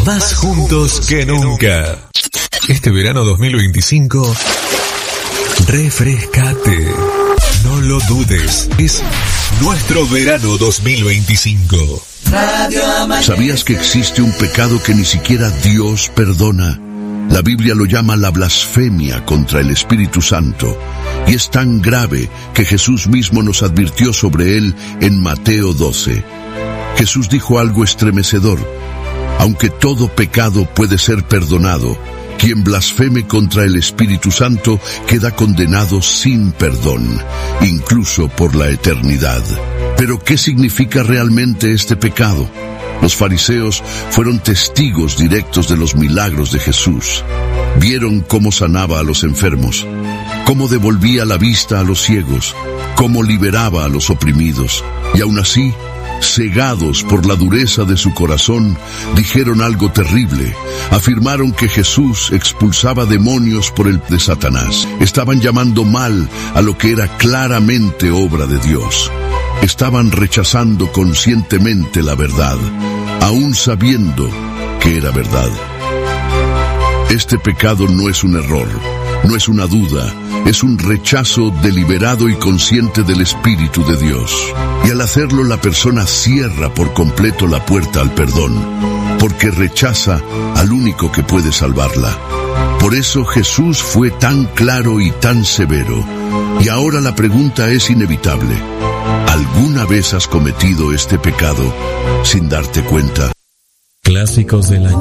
Más juntos que nunca. Este verano 2025, refrescate. No lo dudes, es nuestro verano 2025. ¿Sabías que existe un pecado que ni siquiera Dios perdona? La Biblia lo llama la blasfemia contra el Espíritu Santo, y es tan grave que Jesús mismo nos advirtió sobre él en Mateo 12. Jesús dijo algo estremecedor: aunque todo pecado puede ser perdonado, quien blasfeme contra el Espíritu Santo queda condenado sin perdón, incluso por la eternidad. Pero ¿qué significa realmente este pecado? Los fariseos fueron testigos directos de los milagros de Jesús. Vieron cómo sanaba a los enfermos, cómo devolvía la vista a los ciegos, cómo liberaba a los oprimidos. Y aún así, cegados por la dureza de su corazón, dijeron algo terrible. Afirmaron que Jesús expulsaba demonios por el de Satanás. Estaban llamando mal a lo que era claramente obra de Dios. Estaban rechazando conscientemente la verdad, aún sabiendo que era verdad. Este pecado no es un error, no es una duda, es un rechazo deliberado y consciente del Espíritu de Dios. Y al hacerlo, la persona cierra por completo la puerta al perdón, porque rechaza al único que puede salvarla. Por eso Jesús fue tan claro y tan severo. Y ahora la pregunta es inevitable: ¿alguna vez has cometido este pecado sin darte cuenta? Clásicos del año.